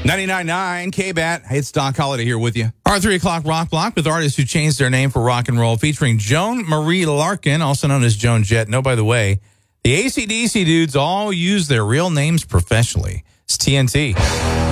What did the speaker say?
99.9 K-Bat. Hey, it's Doc Holliday here with you. Our 3 o'clock rock block with artists who changed their name for rock and roll, featuring Joan Marie Larkin, also known as Joan Jett. No, by the way, the AC/DC dudes all use their real names professionally. It's TNT.